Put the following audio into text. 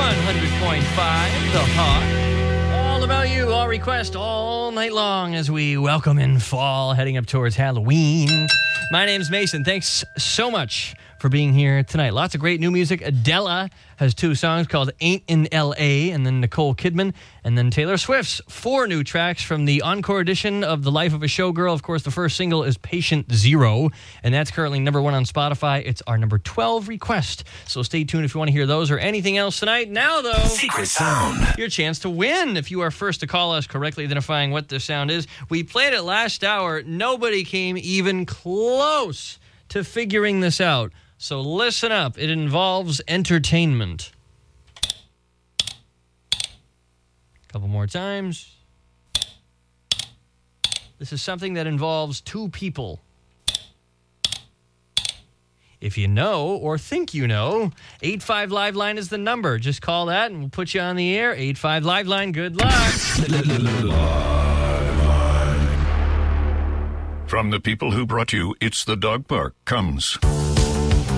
100.5, The Hawk. All about you, all request, all night long as we welcome in fall, heading up towards Halloween. My name's Mason. Thanks so much for being here tonight. Lots of great new music. Adele has 2 songs called Ain't in L.A., and then Nicole Kidman, and then Taylor Swift's 4 new tracks from the encore edition of The Life of a Showgirl. Of course, the first single is Patient Zero, and that's currently number 1 on Spotify. It's our number 12 request, so stay tuned if you want to hear those or anything else tonight. Now, though, Secret Sound. Your chance to win if you are first to call us correctly identifying what the sound is. We played it last hour. Nobody came even close to figuring this out. So listen up. It involves entertainment. Couple more times. This is something that involves 2 people. If you know or think you know, 85 Live Line is the number. Just call that and we'll put you on the air. 85 Live Line. Good luck. From the people who brought you It's the Dog Park comes